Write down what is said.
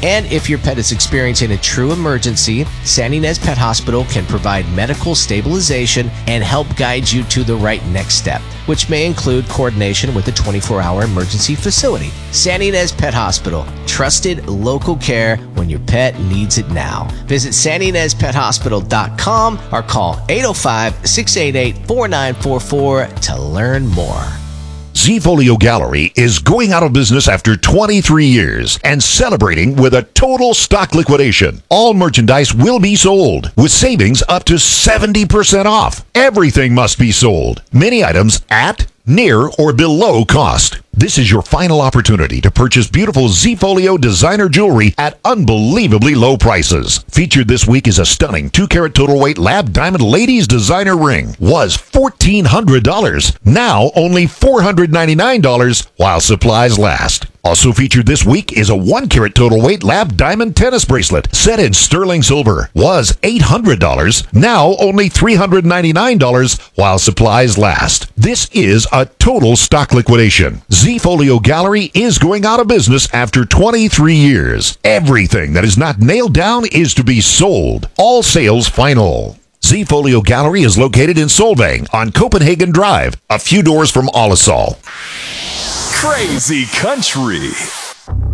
And if your pet is experiencing a true emergency, San Ynez Pet Hospital can provide medical stabilization and help guide you to the right next step, which may include coordination with a 24-hour emergency facility. San Ynez Pet Hospital, trusted local care when your pet needs it now. Visit SanInezPetHospital.com or call 805-688-4944 to learn more. Zfolio Gallery is going out of business after 23 years and celebrating with a total stock liquidation. All merchandise will be sold with savings up to 70% off. Everything must be sold. Many items at, near, or below cost. This is your final opportunity to purchase beautiful Zfolio designer jewelry at unbelievably low prices. Featured this week is a stunning 2-carat total weight lab diamond ladies designer ring. Was $1,400. Now only $499 while supplies last. Also featured this week is a 1-carat total weight lab diamond tennis bracelet set in sterling silver. Was $800. Now only $399 while supplies last. This is a total stock liquidation. Zfolio Gallery is going out of business after 23 years. Everything that is not nailed down is to be sold. All sales final. Zfolio Gallery is located in Solvang on Copenhagen Drive, a few doors from Olisol. Crazy Country.